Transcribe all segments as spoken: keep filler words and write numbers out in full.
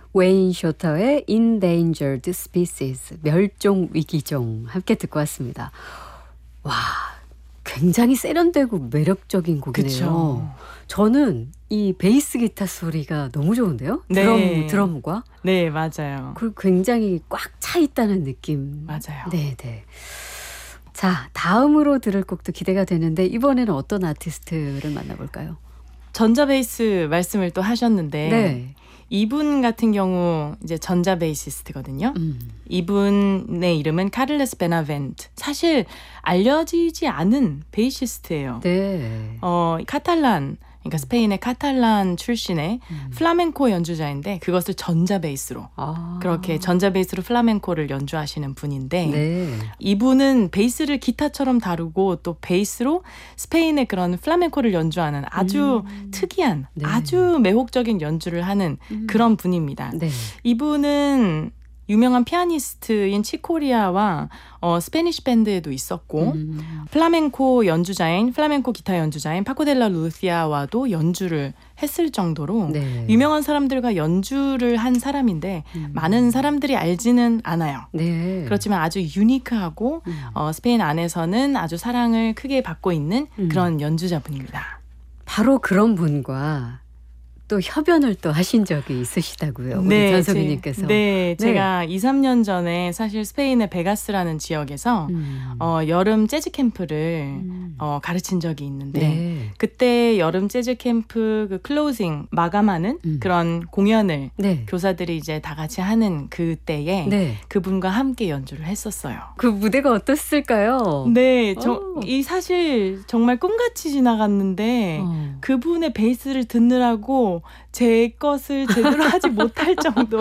웨인 쇼터의 Endangered Species, 멸종 위기종 함께 듣고 왔습니다. 와, 굉장히 세련되고 매력적인 곡이네요. 그쵸. 저는 이 베이스 기타 소리가 너무 좋은데요? 네. 드럼, 드럼과. 네, 맞아요. 그리고 굉장히 꽉 차 있다는 느낌. 맞아요. 네, 네. 자, 다음으로 들을 곡도 기대가 되는데 이번에는 어떤 아티스트를 만나볼까요? 전자베이스 말씀을 또 하셨는데 네. 이분 같은 경우 이제 전자베이시스트거든요. 음. 이분의 이름은 카를레스 베나벤트. 사실 알려지지 않은 베이시스트예요. 네. 어, 카탈란, 그러니까 스페인의 카탈란 출신의 음. 플라멩코 연주자인데 그것을 전자베이스로 아. 그렇게 전자베이스로 플라멩코를 연주하시는 분인데 네. 이분은 베이스를 기타처럼 다루고 또 베이스로 스페인의 그런 플라멩코를 연주하는 아주 음. 특이한 네. 아주 매혹적인 연주를 하는 음. 그런 분입니다. 네. 이분은 유명한 피아니스트인 치코리아와 어, 스페니쉬 밴드에도 있었고 음. 플라멩코 연주자인 플라멩코 기타 연주자인 파코델라 루시아와도 연주를 했을 정도로 네. 유명한 사람들과 연주를 한 사람인데 음. 많은 사람들이 알지는 않아요. 네. 그렇지만 아주 유니크하고 음. 어, 스페인 안에서는 아주 사랑을 크게 받고 있는 음. 그런 연주자분입니다. 바로 그런 분과 또 협연을 또 하신 적이 있으시다고요. 우리 전소기님께서. 제, 네, 제가 이, 삼 년 전에 사실 스페인의 베가스라는 지역에서 음. 어, 여름 재즈 캠프를 음. 어, 가르친 적이 있는데 네. 그때 여름 재즈 캠프 그 클로징 마감하는 음. 그런 공연을 네. 교사들이 이제 다 같이 하는 그때에 네. 그분과 함께 연주를 했었어요. 그 무대가 어땠을까요? 네, 저, 오. 이 사실 정말 꿈같이 지나갔는데 어. 그분의 베이스를 듣느라고 제 것을 제대로 하지 못할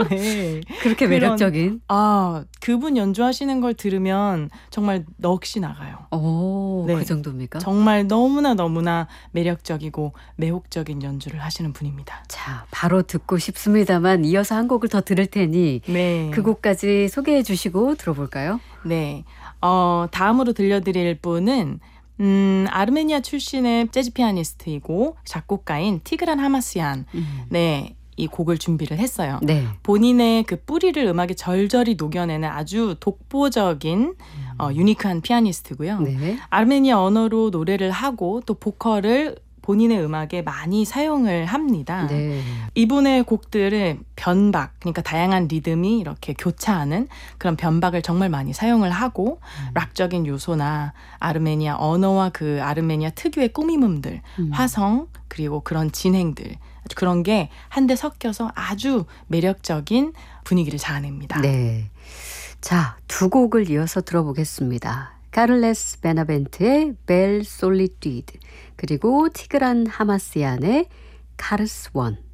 정도의 그렇게 그런- 매력적인. 아, 그분 연주하시는 걸 들으면 정말 넋이 나가요. 오, 네. 그 정도입니까? 정말 너무나 너무나 매력적이고 매혹적인 연주를 하시는 분입니다. 자, 바로 듣고 싶습니다만 이어서 한 곡을 더 들을 테니 네. 그 곡까지 소개해 주시고 들어볼까요? 네. 어, 다음으로 들려드릴 분은 음, 아르메니아 출신의 재즈 피아니스트이고 작곡가인 티그란 하마스얀. 음. 네. 이 곡을 준비를 했어요. 네. 본인의 그 뿌리를 음악에 절절히 녹여내는 아주 독보적인 어, 유니크한 피아니스트고요. 네. 아르메니아 언어로 노래를 하고 또 보컬을 본인의 음악에 많이 사용을 합니다. 네. 이분의 곡들을 변박, 그러니까 다양한 리듬이 이렇게 교차하는 그런 변박을 정말 많이 사용을 하고 음. 락적인 요소나 아르메니아 언어와 그 아르메니아 특유의 꾸밈음들, 음. 화성 그리고 그런 진행들 그런 게 한데 섞여서 아주 매력적인 분위기를 자아냅니다. 네. 자, 두 곡을 이어서 들어보겠습니다. 카를레스 베나벤트의 벨 솔리뛰드 그리고 티그란 하마스얀의 카르스 원.